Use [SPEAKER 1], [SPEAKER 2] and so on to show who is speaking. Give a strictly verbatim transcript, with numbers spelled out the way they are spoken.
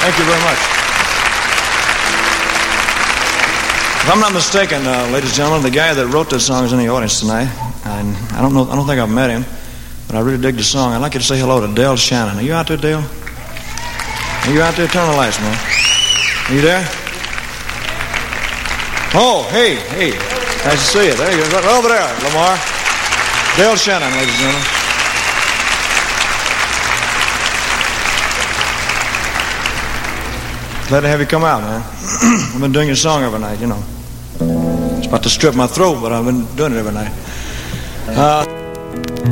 [SPEAKER 1] Thank you very much. If I'm not mistaken, uh, ladies and gentlemen, the guy that wrote this song is in the audience tonight. And I don't know. I don't think I've met him, but I really dig the song. I'd like you to say hello to Dale Shannon. Are you out there, Dale? Are you out there? Turn the lights, man. Are you there? Oh, hey, hey. Nice to see you. There you go. Right over there, Lamar. Dale Shannon, ladies and gentlemen. Glad to have you come out, man. I've been doing your song every night, you know. It's about to strip my throat, but I've been doing it every night. Uh...